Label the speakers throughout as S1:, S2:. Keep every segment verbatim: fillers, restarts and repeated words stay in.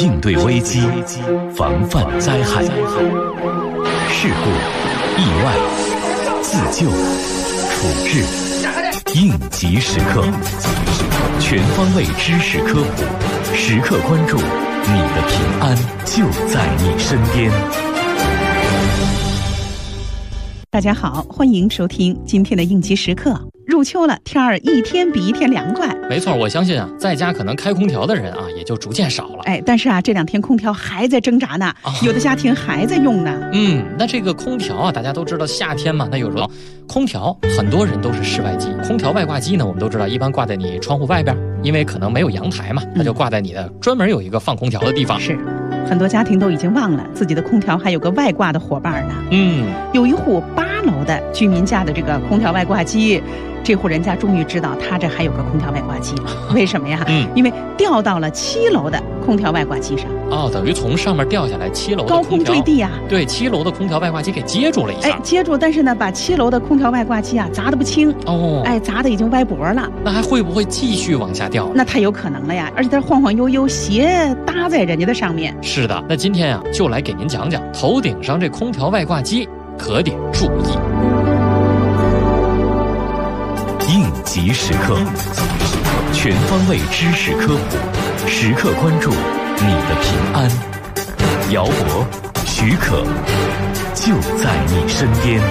S1: 应对危机，防范灾害。事故、意外、自救、处置、应急时刻，全方位知识科普，时刻关注，你的平安就在你身边。
S2: 大家好，欢迎收听今天的应急时刻。入秋了，天儿一天比一天凉快。
S3: 没错，我相信啊，在家可能开空调的人啊，也就逐渐少了。
S2: 哎，但是啊，这两天空调还在挣扎呢，啊、有的家庭还在用呢。
S3: 嗯，那这个空调啊，大家都知道夏天嘛，那有时候空调很多人都是室外机，空调外挂机呢，我们都知道一般挂在你窗户外边，因为可能没有阳台嘛，那就挂在你的、嗯、专门有一个放空调的地方。
S2: 是。很多家庭都已经忘了自己的空调还有个外挂的伙伴呢。
S3: 嗯，
S2: 有一户八楼的居民家的这个空调外挂机，这户人家终于知道他这还有个空调外挂机了。为什么呀？嗯，因为掉到了七楼的空调外挂机上。
S3: 哦，等于从上面掉下来，七楼的
S2: 高空坠地啊。
S3: 对，七楼的空调外挂机给接住了一下。
S2: 哎，接住，但是呢，把七楼的空调外挂机啊砸得不轻。
S3: 哦，
S2: 哎，砸得已经歪脖了。
S3: 那还会不会继续往下掉？
S2: 那太有可能了呀，而且它晃晃悠悠，斜搭在人家的上面。
S3: 是的，那今天啊，就来给您讲讲头顶上这空调外挂机可得注意。
S1: 应急时刻，全方位知识科普，时刻关注你的平安。姚博、许可，就在你身边。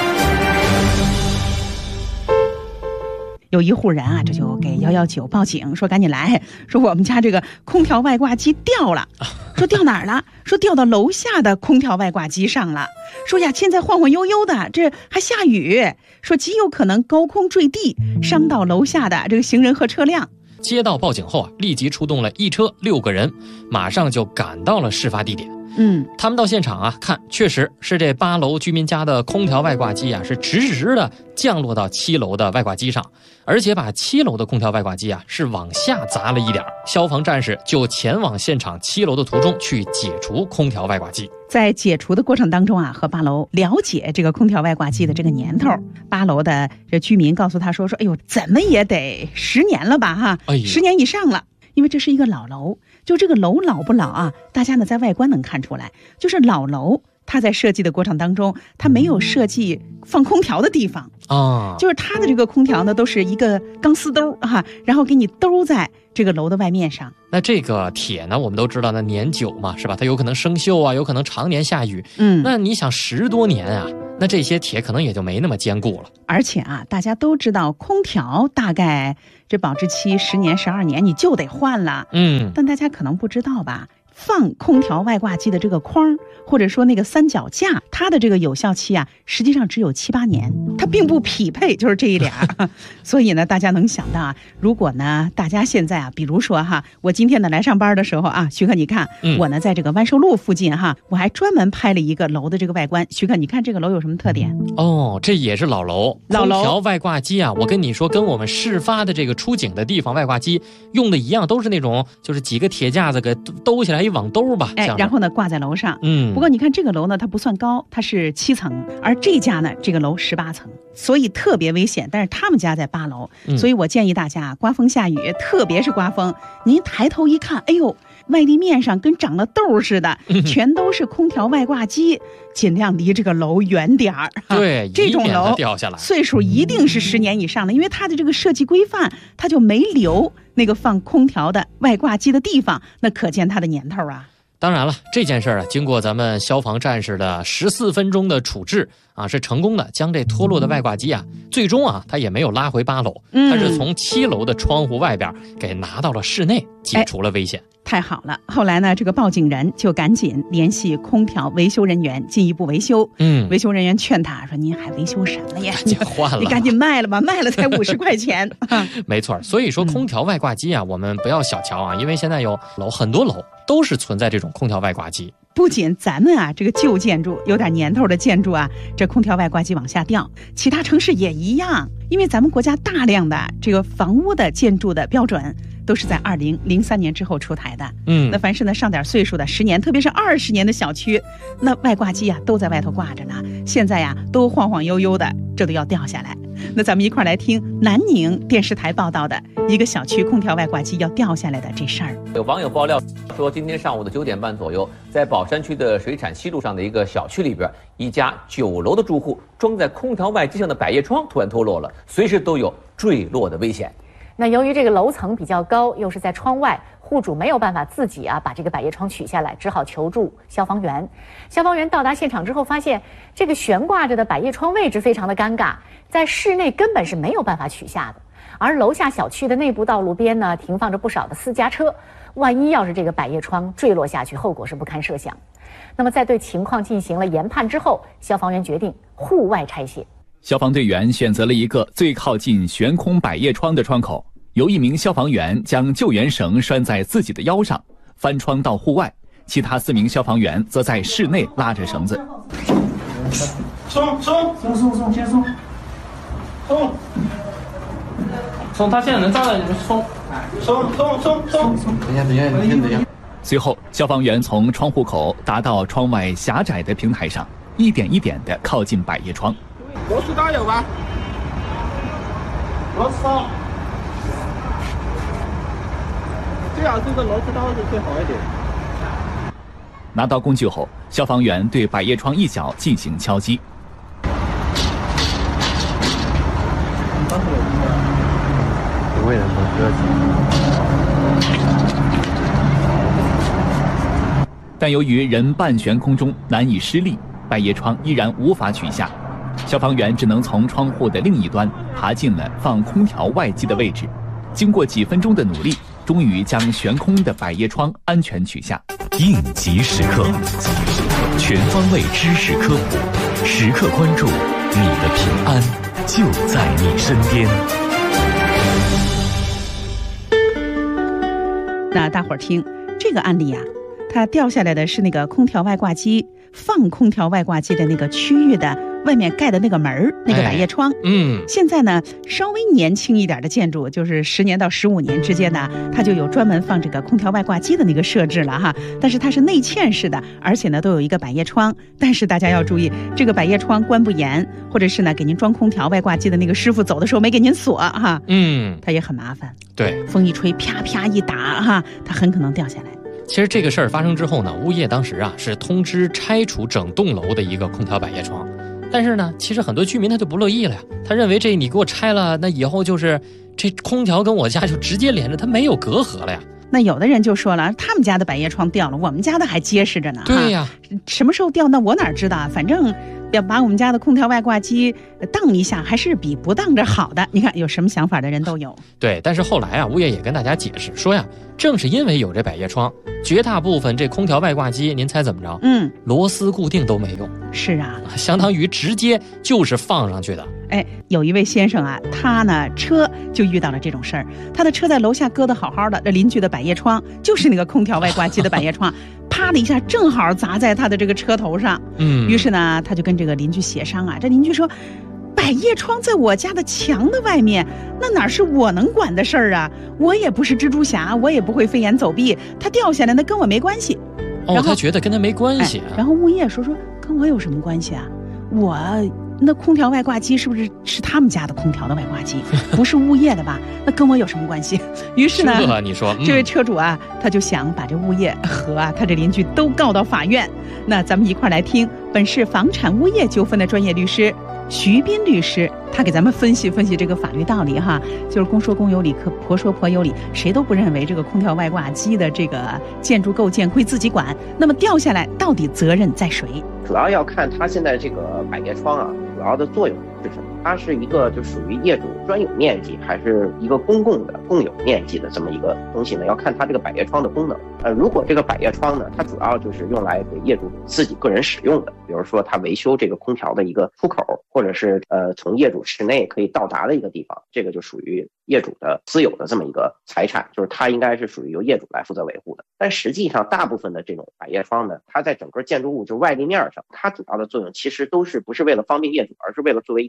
S2: 有一户人啊，这就给一一九报警，说赶紧来，说我们家这个空调外挂机掉了。说掉哪儿了？说掉到楼下的空调外挂机上了。说呀，现在晃晃悠悠的，这还下雨，说极有可能高空坠地，伤到楼下的这个行人和车辆。
S3: 接到报警后啊，立即出动了一车六个人，马上就赶到了事发地点。
S2: 嗯，
S3: 他们到现场啊，看确实是这八楼居民家的空调外挂机啊，是直直的降落到七楼的外挂机上，而且把七楼的空调外挂机啊是往下砸了一点。消防战士就前往现场七楼的途中去解除空调外挂机。
S2: 在解除的过程当中啊，和八楼了解这个空调外挂机的这个年头。八楼的这居民告诉他说说，哎呦，怎么也得十年了吧哈，
S3: 哎、
S2: 十年以上了。因为这是一个老楼，就这个楼老不老啊，大家呢在外观能看出来，就是老楼它在设计的过程当中，它没有设计放空调的地方
S3: 啊，
S2: 就是它的这个空调呢都是一个钢丝兜啊，然后给你兜在这个楼的外面上。
S3: 那这个铁呢，我们都知道，那年久嘛，是吧？它有可能生锈啊，有可能常年下雨。
S2: 嗯，
S3: 那你想十多年啊，那这些铁可能也就没那么坚固了。
S2: 而且啊，大家都知道，空调大概这保质期十年、十二年你就得换了。
S3: 嗯，
S2: 但大家可能不知道吧？放空调外挂机的这个框，或者说那个三脚架，它的这个有效期啊，实际上只有七八年，它并不匹配，就是这一点。所以呢，大家能想到啊，如果呢，大家现在啊，比如说哈，我今天呢来上班的时候啊，徐克你看，嗯、我呢在这个万寿路附近哈，我还专门拍了一个楼的这个外观。徐克，你看这个楼有什么特点？
S3: 哦，这也是老楼，
S2: 老楼
S3: 空调外挂机啊，我跟你说，跟我们事发的这个出警的地方外挂机用的一样，都是那种就是几个铁架子给兜起来一网兜吧，
S2: 哎，然后呢挂在楼上。
S3: 嗯，
S2: 不过你看这个楼呢，它不算高，它是七层，而这家呢，这个楼十八层，所以特别危险。但是他们家在八楼，
S3: 嗯、
S2: 所以我建议大家，刮风下雨，特别是刮风，您抬头一看，哎呦，外立面上跟长了痘似的，
S3: 嗯、
S2: 全都是空调外挂机，尽量离这个楼远点儿。
S3: 对，
S2: 这种楼
S3: 掉下来，
S2: 岁数一定是十年以上的，因为它的这个设计规范，它就没留那个放空调的外挂机的地方，那可见它的年头啊。
S3: 当然了，这件事儿啊，经过咱们消防战士的十四分钟的处置啊，是成功的将这脱落的外挂机啊，最终啊，它也没有拉回八楼，它是从七楼的窗户外边给拿到了室内，解除了危险。
S2: 哎，太好了！后来呢，这个报警人就赶紧联系空调维修人员进一步维修。
S3: 嗯，
S2: 维修人员劝他说：“您还维修什么呀？
S3: 你换了，
S2: 你赶紧卖了吧，卖了才五十块钱。”
S3: 没错，所以说空调外挂机啊，嗯、我们不要小瞧啊，因为现在有楼很多楼都是存在这种空调外挂机。
S2: 不仅咱们啊这个旧建筑有点年头的建筑啊，这空调外挂机往下掉，其他城市也一样，因为咱们国家大量的这个房屋的建筑的标准都是在二零零三年之后出台的。
S3: 嗯，
S2: 那凡是呢上点岁数的十年，特别是二十年的小区，那外挂机啊都在外头挂着呢，现在呀都晃晃悠悠的，这都要掉下来。 那咱们一块儿来听南宁电视台报道的一个小区空调外挂机要掉下来的这事儿。
S4: 有网友爆料说，今天上午的九点半左右，在宝山区的水产西路上的一个小区里边，一家九楼的住户装在空调外机上的百叶窗突然脱落了，随时都有坠落的危险。
S5: 那由于这个楼层比较高，又是在窗外，户主没有办法自己啊把这个百叶窗取下来，只好求助消防员。消防员到达现场之后，发现这个悬挂着的百叶窗位置非常的尴尬，在室内根本是没有办法取下的。而楼下小区的内部道路边呢，停放着不少的私家车，万一要是这个百叶窗坠落下去，后果是不堪设想。那么在对情况进行了研判之后，消防员决定户外拆卸。
S1: 消防队员选择了一个最靠近悬空百叶窗的窗口，由一名消防员将救援绳拴在自己的腰上，翻窗到户外，其他四名消防员则在室内拉着绳子。
S6: 松松松松松，先松松
S3: 松，他现在能抓到你们松，
S6: 松松松松松。
S3: 等一下，等一下，你先等一下。
S1: 随后，消防员从窗户口达到窗外狭窄的平台上，一点一点地靠近百叶窗。
S6: 螺丝刀有吧？螺丝刀，最好这个螺丝刀是最好一点。
S1: 拿到工具后，消防员对百叶窗一角进行敲击。
S3: 不会的，
S1: 但由于人半悬空中难以施力，百叶窗依然无法取下。消防员只能从窗户的另一端爬进了放空调外机的位置，经过几分钟的努力，终于将悬空的百叶窗安全取下。
S7: 应急时刻，全方位知识科普，时刻关注你的平安就在你身边。
S2: 那大伙儿听这个案例啊，它掉下来的是那个空调外挂机放空调外挂机的那个区域的外面盖的那个门儿，那个百叶窗。
S3: 嗯，
S2: 现在呢，稍微年轻一点的建筑，就是十年到十五年之间呢，它就有专门放这个空调外挂机的那个设置了哈。但是它是内嵌式的，而且呢都有一个百叶窗。但是大家要注意，这个百叶窗关不严，或者是呢给您装空调外挂机的那个师傅走的时候没给您锁哈，
S3: 嗯，
S2: 它也很麻烦。
S3: 对，
S2: 风一吹，啪啪一打哈，它很可能掉下来。
S3: 其实这个事儿发生之后呢，物业当时啊是通知拆除整栋楼的一个空调百叶窗。但是呢，其实很多居民他就不乐意了呀，他认为这你给我拆了，那以后就是这空调跟我家就直接连着，它没有隔阂了呀。
S2: 那有的人就说了，他们家的百叶窗掉了，我们家的还结实着呢。
S3: 对呀，
S2: 什么时候掉，那我哪知道？反正要把我们家的空调外挂机当一下，还是比不当着好的。你看，有什么想法的人都有。
S3: 对，但是后来啊，物业也跟大家解释说呀，正是因为有这百叶窗，绝大部分这空调外挂机，您猜怎么着？
S2: 嗯，
S3: 螺丝固定都没用。
S2: 是啊，
S3: 相当于直接就是放上去的。
S2: 哎，有一位先生啊，他呢车就遇到了这种事儿，他的车在楼下搁得好好的，这邻居的百叶窗就是那个空调外挂机的百叶窗，啪的一下正好砸在他的这个车头上。
S3: 嗯，
S2: 于是呢，他就跟这个邻居协商啊，这邻居说，百叶窗在我家的墙的外面，那哪是我能管的事儿啊？我也不是蜘蛛侠，我也不会飞檐走壁，它掉下来那跟我没关系。
S3: 哦，他觉得跟他没关系、啊
S2: 哎。然后物业说说跟我有什么关系啊？我那空调外挂机是不是是他们家的空调的外挂机，不是物业的吧？那跟我有什么关系？于是呢，
S3: 这你说、嗯、
S2: 这位车主啊，他就想把这物业和啊他这邻居都告到法院。那咱们一块来听本市房产物业纠纷的专业律师徐斌律师，他给咱们分析分析这个法律道理哈。就是公说公有理，可婆说婆有理，谁都不认为这个空调外挂机的这个建筑构件归自己管。那么掉下来到底责任在谁？
S8: 主要要看它现在这个百叶窗啊，主要的作用是什么？它是一个就属于业主专有面积，还是一个公共的共有面积的这么一个东西呢？要看它这个百叶窗的功能。呃，如果这个百叶窗呢，它主要就是用来给业主自己个人使用的，比如说他维修这个空调的一个出口，或者是呃从业主室内可以到达的一个地方，这个就属于业主的私有的这么一个财产，就是它应该是属于由业主来负责维护的。但实际上，大部分的这种百叶窗呢，它在整个建筑物就外立面上，它主要的作用其实都是不是为了方便业主，而是为了作为一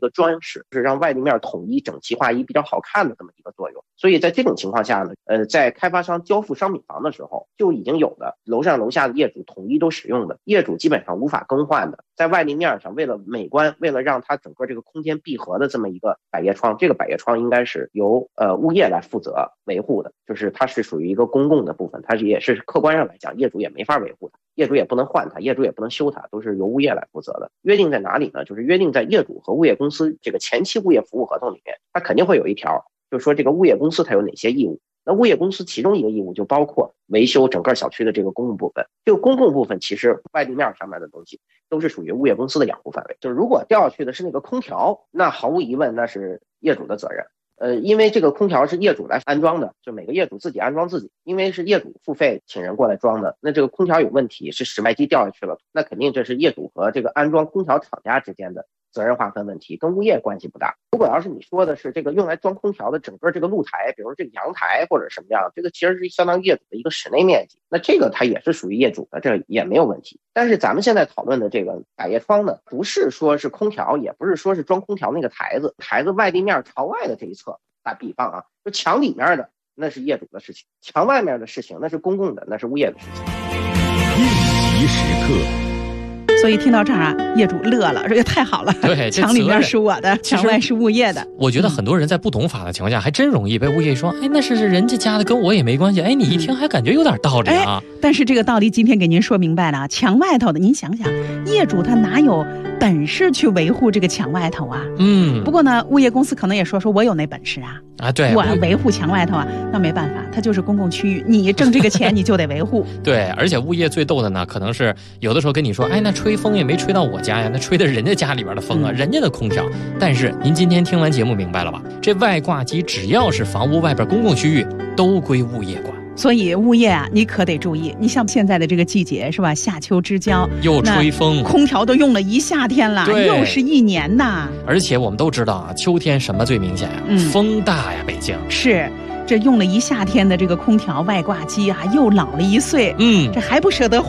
S8: 个装饰，是让外立面统一整齐划一比较好看的这么一个作用。所以在这种情况下呢，呃，在开发商交付商品房的时候就已经有的楼上楼下的业主统一都使用的，业主基本上无法更换的，在外立面上为了美观，为了让它整个这个空间闭合的这么一个百叶窗，这个百叶窗应该是由呃物业来负责维护的，就是它是属于一个公共的部分，它也是客观上来讲业主也没法维护它，业主也不能换它，业主也不能修它，都是由物业来负责的。约定在哪里呢？就是约定在业主和物业公司这个前期物业服务合同里面，它肯定会有一条，就是说这个物业公司它有哪些义务。那物业公司其中一个义务就包括维修整个小区的这个公共部分，这个公共部分其实外立面上面的东西都是属于物业公司的养护范围，就是如果掉下去的是那个空调，那毫无疑问那是业主的责任。呃，因为这个空调是业主来安装的，就每个业主自己安装自己，因为是业主付费请人过来装的，那这个空调有问题，是室外机掉下去了，那肯定这是业主和这个安装空调厂家之间的责任划分问题，跟物业关系不大。如果要是你说的是这个用来装空调的整个这个露台，比如这个阳台或者什么样，这个其实是相当于业主的一个室内面积，那这个它也是属于业主的，这也没有问题。但是咱们现在讨论的这个百叶窗呢，不是说是空调，也不是说是装空调那个台子，台子外立面朝外的这一侧，打比方啊，就墙里面的那是业主的事情，墙外面的事情那是公共的，那是物业的事情。
S7: 应急时刻。
S2: 所以听到这儿啊，业主乐了，这个太好了。
S3: 对，
S2: 墙里面是我的，墙外是物业的。
S3: 我觉得很多人在不懂法的情况下，还真容易被物业说，哎，那是人家家的，跟我也没关系。哎，你一听还感觉有点道理啊。
S2: 哎、但是这个道理今天给您说明白了，墙外头的，您想想，业主他哪有本事去维护这个墙外头啊？
S3: 嗯。
S2: 不过呢，物业公司可能也说说我有那本事啊。
S3: 啊，对，
S2: 我维护墙外头啊，那没办法，它就是公共区域，你挣这个钱你就得维护。
S3: 对，而且物业最逗的呢，可能是有的时候跟你说，哎，那吹风也没吹到我家呀，那吹的人家家里边的风啊，嗯、人家的空调。但是您今天听完节目明白了吧？这外挂机只要是房屋外边公共区域，都归物业管。
S2: 所以物业啊，你可得注意。你像现在的这个季节是吧？夏秋之交，
S3: 又吹风，
S2: 空调都用了一夏天了，又是一年呐。
S3: 而且我们都知道啊，秋天什么最明显呀、啊？嗯、风大呀，北京
S2: 是。这用了一夏天的这个空调外挂机啊，又老了一岁，
S3: 嗯，
S2: 这还不舍得